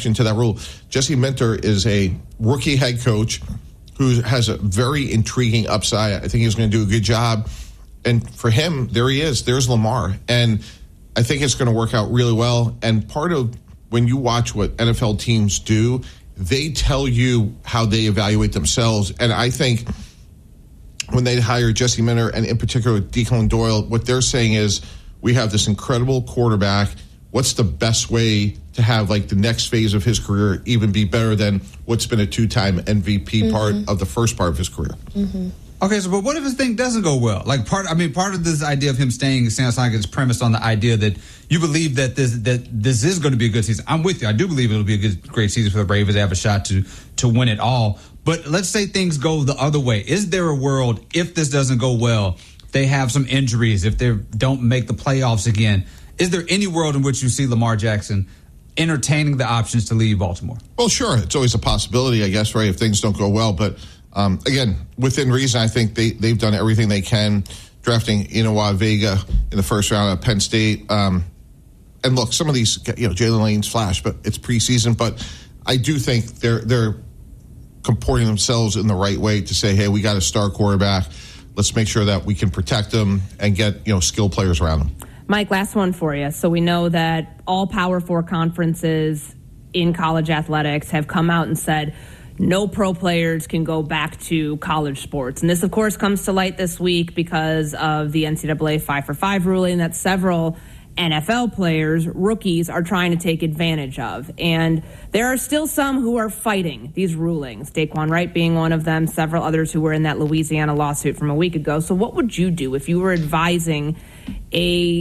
exception to that rule. Jesse Minter is a rookie head coach who has a very intriguing upside. I think he's going to do a good job. And for him, there he is. There's Lamar. And I think it's going to work out really well. And part of when you watch what NFL teams do, they tell you how they evaluate themselves. And I think when they hire Jesse Minter, and in particular Declan Doyle, what they're saying is, we have this incredible quarterback. What's the best way to have like the next phase of his career even be better than what's been a two-time MVP part of the first part of his career? Okay, so but what if his thing doesn't go well? Like part of this idea of him staying, sounds like it's premised on the idea that you believe that this is going to be a good season. I'm with you. I do believe it'll be a great season for the Ravens. They have a shot to win it all. But let's say things go the other way. Is there a world, if this doesn't go well, they have some injuries, if they don't make the playoffs again, is there any world in which you see Lamar Jackson entertaining the options to leave Baltimore? Well, sure. It's always a possibility, I guess, right, if things don't go well. But again, within reason, I think they've done everything they can, drafting Inoua Vega in the first round at Penn State. And look, some of these, Jalen Lane's flash, but it's preseason. But I do think they're comporting themselves in the right way to say, hey, we got a star quarterback. Let's make sure that we can protect them and get skilled players around them. Mike, last one for you. So we know that all Power 4 conferences in college athletics have come out and said no pro players can go back to college sports. And this, of course, comes to light this week because of the NCAA 5-for-5 ruling that several NFL players, rookies, are trying to take advantage of. And there are still some who are fighting these rulings, Daquan Wright being one of them, several others who were in that Louisiana lawsuit from a week ago. So what would you do if you were advising a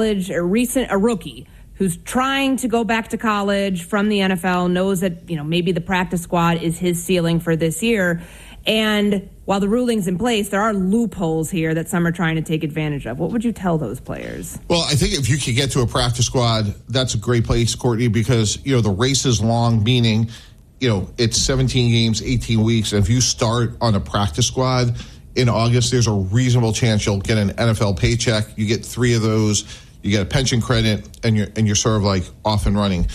rookie who's trying to go back to college from the NFL, knows that, maybe the practice squad is his ceiling for this year, and while the ruling's in place, there are loopholes here that some are trying to take advantage of. What would you tell those players? Well, I think if you could get to a practice squad, that's a great place, Courtney, because, the race is long, meaning, it's 17 games, 18 weeks. And if you start on a practice squad in August, there's a reasonable chance you'll get an NFL paycheck. You get 3 of those, you get a pension credit, and you're sort of like off and running.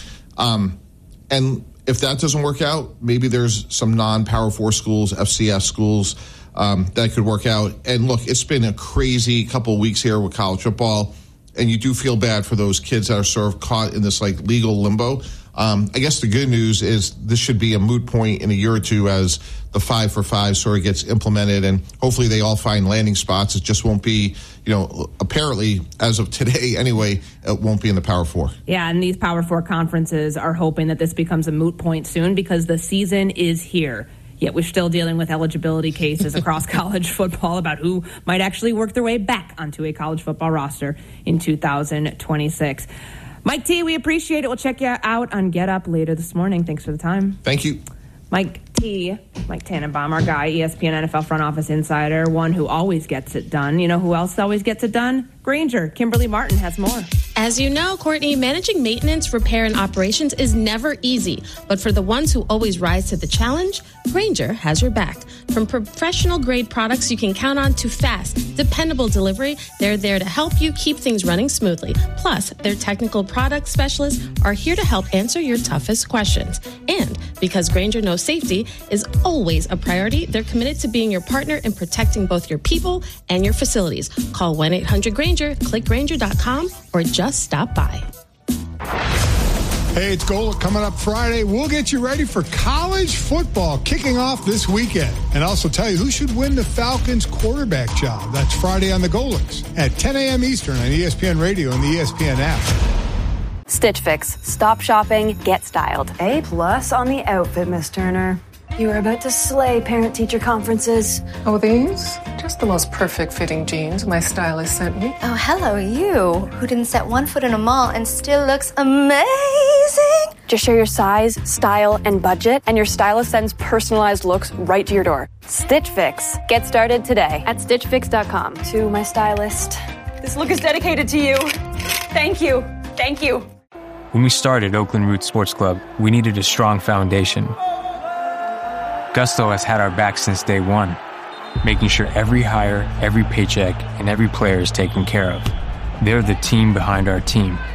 And if that doesn't work out, maybe there's some non-Power 4 schools, FCS schools, that could work out. And look, it's been a crazy couple of weeks here with college football, and you do feel bad for those kids that are sort of caught in this legal limbo. I guess the good news is this should be a moot point in a year or two as the 5-for-5 sort of gets implemented, and hopefully they all find landing spots. It just won't be, apparently as of today anyway, it won't be in the Power 4. Yeah, and these Power 4 conferences are hoping that this becomes a moot point soon because the season is here. Yet we're still dealing with eligibility cases across college football about who might actually work their way back onto a college football roster in 2026. Mike T., we appreciate it. We'll check you out on Get Up later this morning. Thanks for the time. Thank you. Mike Tannenbaum, our guy, ESPN NFL front office insider, one who always gets it done. You know who else always gets it done? Grainger. Kimberly Martin has more. As you know, Courtney, managing maintenance, repair, and operations is never easy. But for the ones who always rise to the challenge, Grainger has your back. From professional-grade products you can count on to fast, dependable delivery, they're there to help you keep things running smoothly. Plus, their technical product specialists are here to help answer your toughest questions. And because Grainger knows safety is always a priority, they're committed to being your partner in protecting both your people and your facilities. Call 1-800-GRAINGER, click Grainger.com, or just stop by. Hey, it's Golic coming up Friday. We'll get you ready for college football kicking off this weekend. And also tell you who should win the Falcons quarterback job. That's Friday on the Golics at 10 a.m. Eastern on ESPN Radio and the ESPN app. Stitch Fix. Stop shopping, get styled. A+ on the outfit, Miss Turner. You are about to slay parent-teacher conferences. Oh, these? Just the most perfect-fitting jeans my stylist sent me. Oh, hello, you, who didn't set one foot in a mall and still looks amazing. Just share your size, style, and budget, and your stylist sends personalized looks right to your door. Stitch Fix. Get started today at StitchFix.com. To my stylist, this look is dedicated to you. Thank you. Thank you. When we started Oakland Roots Sports Club, we needed a strong foundation. Gusto has had our back since day one, making sure every hire, every paycheck, and every player is taken care of. They're the team behind our team,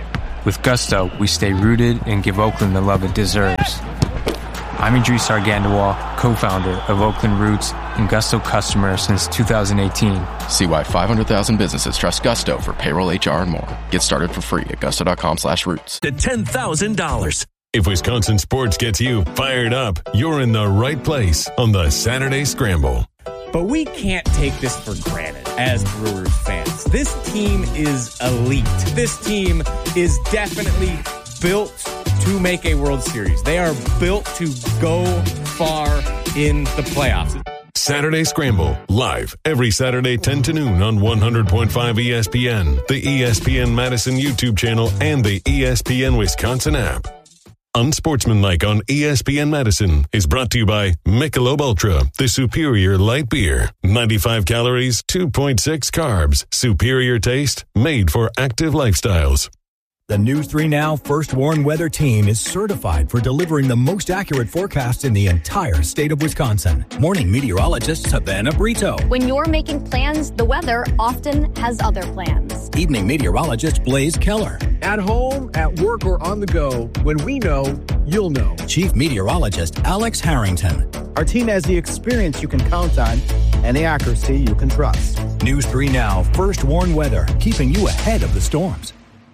With Gusto, we stay rooted and give Oakland the love it deserves. I'm Idris Argandawal, co-founder of Oakland Roots and Gusto customer since 2018. See why 500,000 businesses trust Gusto for payroll, HR, and more. Get started for free at gusto.com/roots. To $10,000. If Wisconsin sports gets you fired up, you're in the right place on the Saturday Scramble. But we can't take this for granted as Brewers fans. This team is elite. This team is definitely built to make a World Series. They are built to go far in the playoffs. Saturday Scramble, live every Saturday 10 to noon on 100.5 ESPN, the ESPN Madison YouTube channel, and the ESPN Wisconsin app. Unsportsmanlike on ESPN Madison is brought to you by Michelob Ultra, the superior light beer. 95 calories, 2.6 carbs, superior taste, made for active lifestyles. The News 3 Now First Warn Weather Team is certified for delivering the most accurate forecast in the entire state of Wisconsin. Morning meteorologist Savannah Brito. When you're making plans, the weather often has other plans. Evening meteorologist Blaze Keller. At home, at work, or on the go, when we know, you'll know. Chief meteorologist Alex Harrington. Our team has the experience you can count on and the accuracy you can trust. News 3 Now First Warn Weather, keeping you ahead of the storms.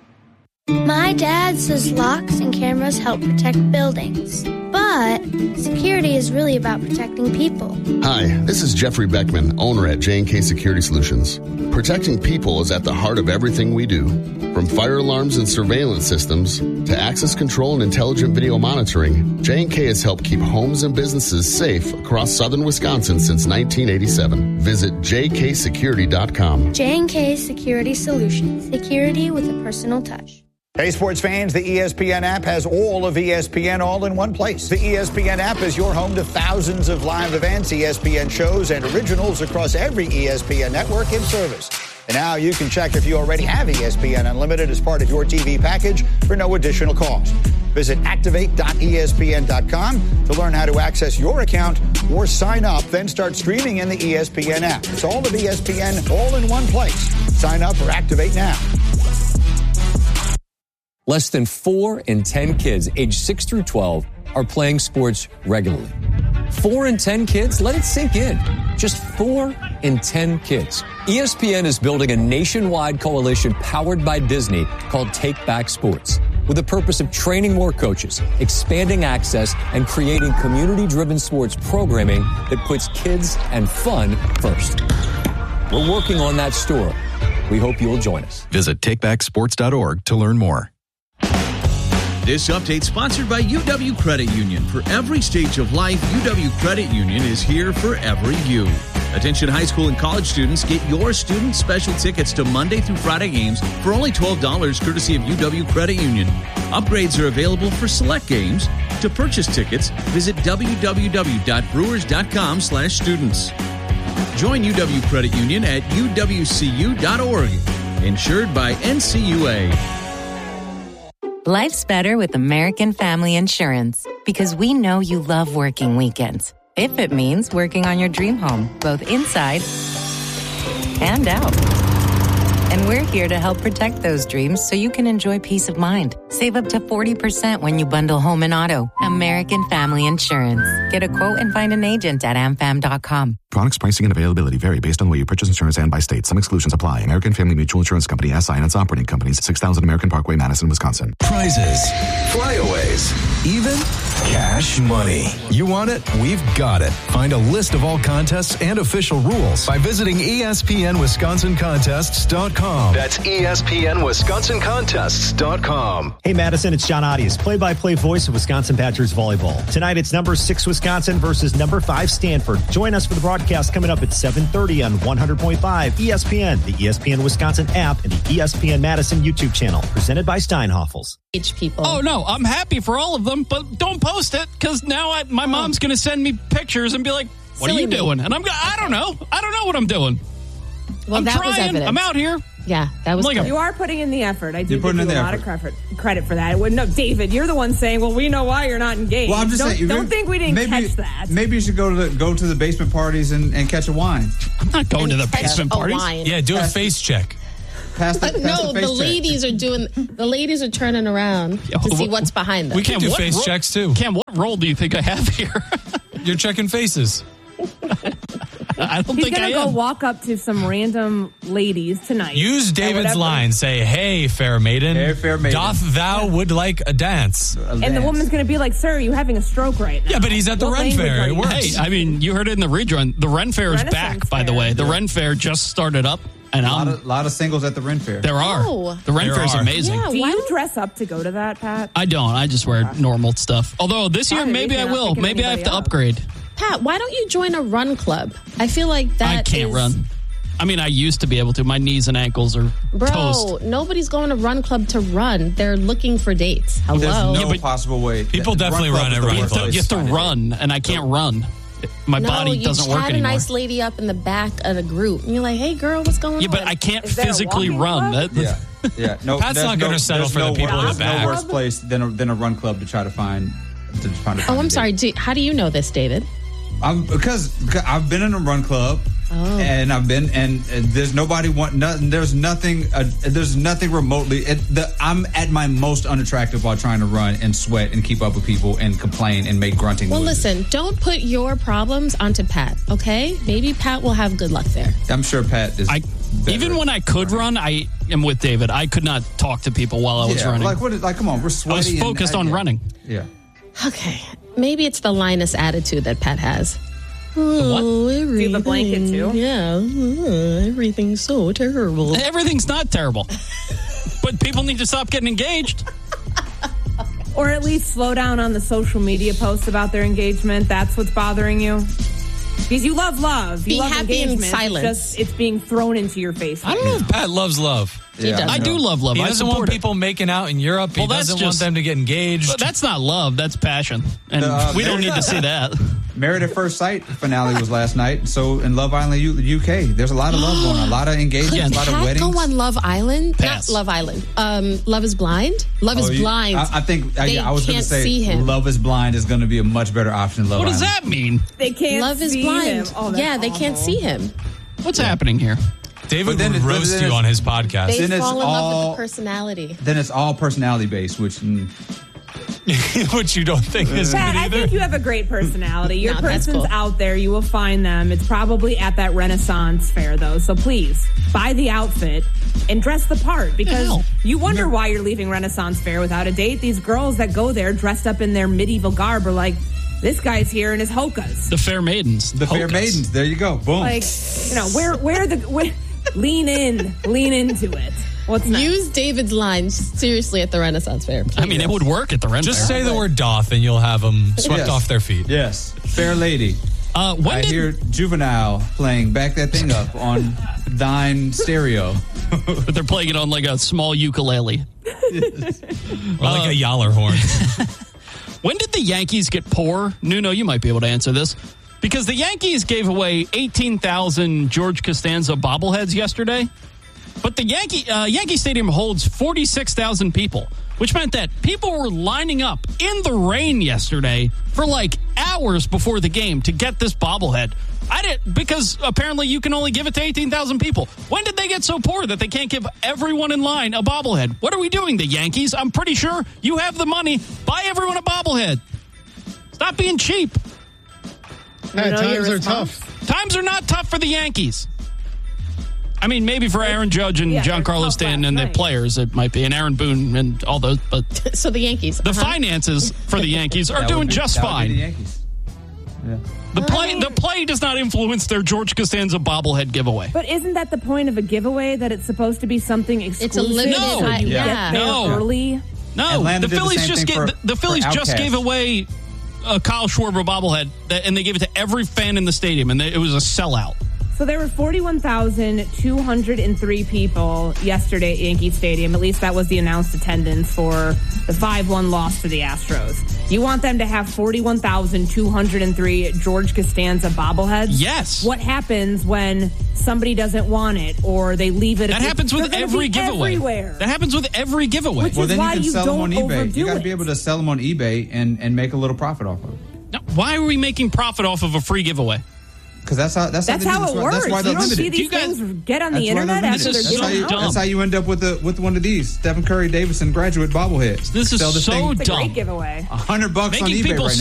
My dad says locks and cameras help protect buildings, but security is really about protecting people. Hi, this is Jeffrey Beckman, owner at J&K Security Solutions. Protecting people is at the heart of everything we do. From fire alarms and surveillance systems to access control and intelligent video monitoring, J&K has helped keep homes and businesses safe across southern Wisconsin since 1987. Visit jksecurity.com. J&K Security Solutions. Security with a personal touch. Hey, sports fans, the ESPN app has all of ESPN all in one place. The ESPN app is your home to thousands of live events, ESPN shows, and originals across every ESPN network and service. And now you can check if you already have ESPN Unlimited as part of your TV package for no additional cost. Visit activate.espn.com to learn how to access your account or sign up, then start streaming in the ESPN app. It's all of ESPN all in one place. Sign up or activate now. Less than 4 in 10 kids aged 6 through 12 are playing sports regularly. 4 in 10 kids? Let it sink in. Just 4 in 10 kids. ESPN is building a nationwide coalition powered by Disney called Take Back Sports, with the purpose of training more coaches, expanding access, and creating community-driven sports programming that puts kids and fun first. We're working on that story. We hope you'll join us. Visit takebacksports.org to learn more. This update sponsored by UW Credit Union. For every stage of life, UW Credit Union is here for every you. Attention high school and college students, get your student special tickets to Monday through Friday games for only $12 courtesy of UW Credit Union. Upgrades are available for select games. To purchase tickets, visit www.brewers.com/students. Join UW Credit Union at uwcu.org. Insured by NCUA. Life's better with American Family Insurance because we know you love working weekends. If it means working on your dream home, both inside and out. And we're here to help protect those dreams so you can enjoy peace of mind. Save up to 40% when you bundle home and auto. American Family Insurance. Get a quote and find an agent at amfam.com. Products, pricing, and availability vary based on the way you purchase insurance and by state. Some exclusions apply. American Family Mutual Insurance Company, SI, and its operating companies, 6000 American Parkway, Madison, Wisconsin. Prizes, flyaways, even cash money. You want it? We've got it. Find a list of all contests and official rules by visiting ESPNWisconsinContests.com. That's ESPNWisconsinContests.com. Hey, Madison, it's John Audius, play-by-play voice of Wisconsin Badgers volleyball. Tonight, it's number 6 Wisconsin versus number 5 Stanford. Join us for the broadcast coming up at 7:30 on 100.5 ESPN, the ESPN Wisconsin app, and the ESPN Madison YouTube channel. Presented by Steinhoffels. People. Oh, no, I'm happy for all of them, but don't post it because now my mom's going to send me pictures and be like, what are you doing? And I don't know. I don't know what I'm doing. Well, I'm that trying. was evidence. I'm out here. Yeah, that was You are putting in the effort. I do give you a lot effort. of credit for that. No, David, you're the one saying, well, we know why you're not engaged. Well, I'm just saying, don't think we didn't catch that. Maybe you should go to the basement parties and catch a wine. I'm not going to the basement parties. Yeah, do a face check. The ladies are turning around to see what's behind them. We can do face checks too. Cam, what role do you think I have here? You're checking faces. I don't He's think I gonna go am. walk up to some random ladies tonight. Use David's line. Say, "Hey, fair maiden. Hey, fair maiden. Doth thou would like a dance?" And the woman's going to be like, "Sir, are you having a stroke right now?" Yeah, but he's at the What Ren language Fair. are It you works. using? Hey, I mean, you heard it in the rejoin. The Ren Fair is Renaissance back, by the Fair. way. The Ren Fair just started up, and A lot of singles at the Ren Fair. there are. Oh. The Ren There Fair is are. amazing. Do you dress up to go to that, Pat? I don't. I just wear normal stuff. Although this year, Sorry, maybe I you're not will. picking Maybe I have to anybody up. upgrade. Pat, why don't you join a run club? I feel like that I can't is- run. I mean, I used to be able to. My knees and ankles are Bro, toast. nobody's going to run club to run. They're looking for dates. Hello. There's no possible way. People definitely run is at the Run worst Club. place You have to find it. run, and I can't run. My body you doesn't work chat anymore. a nice lady up in the back of a group, and you're like, "Hey, girl, what's going on?" Yeah, but I can't Is there a physically walking run. club? Yeah. No, Pat's there's not gonna settle there's for the people in the there's back. no worse place than a run club to try to find. Oh, I'm sorry. How do you know this, David? Because I've been in a run club. Oh. And there's nobody there's nothing remotely. I'm at my most unattractive while trying to run and sweat and keep up with people and complain and make grunting Well, noises. listen, don't put your problems onto Pat, okay? Maybe Pat will have good luck there. I'm sure Pat is. Even when I could run, I am with David. I could not talk to people while I was running. Like, come on, we're I sweaty. was focused on running. Yeah. Okay. Maybe it's the Linus attitude that Pat has. What? Oh, Do you have a blanket too? Yeah. Everything's so terrible. Everything's not terrible. But people need to stop getting engaged. Or at least slow down on the social media posts about their engagement. That's what's bothering you. Because you love love. You Be love happy in engagement. silence. It's being thrown into your face. I don't know if Pat loves love. He does. I do love love. He I doesn't want support it. people making out in Europe. Well, He that's doesn't want just- them to get engaged. But that's not love. That's passion. And we don't need to see that. Married at First Sight finale was last night. So in Love Island, UK, there's a lot of love going on, a lot of engagements, Could a lot of Pat weddings. go on Love Island? Pass. Not Love Island. Love is Blind? Love is Blind. I think They I was going to can't say see him. Love is Blind is going to be a much better option than Love What does Island. that mean? They can't Love is see Blind. him. Oh, that's yeah, they can't awful. see him. What's happening here? David But then would it- but roast then you it's- on his podcast. They Then it's fall in love all- with the personality. Then it's all personality based, which Which you don't think is Pat, good I either. think you have a great personality. Your No, that's person's cool. out there. You will find them. It's probably at that Renaissance fair, though. So please, buy the outfit and dress the part because hell? you wonder why you're leaving Renaissance fair without a date. These girls that go there dressed up in their medieval garb are like, this guy's here in his hokas. The Fair Maidens. the Fair Hokas. Maidens. There you go. Boom. Like, lean into it. What's next? Use David's lines seriously at the Renaissance Fair. I mean, it would work at the Ren Just Fair. say the word doth and you'll have them swept Yes. off their feet. Yes, Fair Lady. When I did hear Juvenile playing Back That Thing Up on Thine Stereo. but they're playing it on like a small ukulele? Or like a yaller horn. When did the Yankees get poor? Nuno, you might be able to answer this. Because the Yankees gave away 18,000 George Costanza bobbleheads yesterday. But the Yankee Stadium holds 46,000 people, which meant that people were lining up in the rain yesterday for like hours before the game to get this bobblehead. Because apparently you can only give it to 18,000 people. When did they get so poor that they can't give everyone in line a bobblehead? What are we doing, the Yankees? I'm pretty sure you have the money. Buy everyone a bobblehead. Stop being cheap. Times are tough. Times are not tough for the Yankees. I mean, maybe for Aaron Judge and Yeah, Giancarlo they're tough Stanton and the last night. players, it might be, and Aaron Boone and all those. But So the Yankees. the finances for the Yankees are doing just The fine. Yankees. Yeah. The play does not influence their George Costanza bobblehead giveaway. But isn't that the point of a giveaway, that it's supposed to be something exclusive? limited No. so you Yeah. get there No. early? No, Atlanta the did the Phillies same just thing gave for- the Phillies for just Outkast. gave away a Kyle Schwarber bobblehead, and they gave it to every fan in the stadium, and it was a sellout. So there were 41,203 people yesterday at Yankee Stadium. At least that was the announced attendance for the 5-1 loss to the Astros. You want them to have 41,203 George Costanza bobbleheads? Yes. What happens when somebody doesn't want it or they leave it? That happens with They're gonna every be giveaway. Everywhere. That happens with every giveaway. Which Well, is then why you can you sell them on don't eBay. overdo You got to it. be able to sell them on eBay and make a little profit off of it. Now, why are we making profit off of a free giveaway? Because that's how it works. That's why you they're don't limited. see these things get on the internet after they're given out. That's how you end up with one of these Stephen Curry Davidson graduate bobbleheads. This is so It's a dumb. great giveaway. $100 on Making eBay people right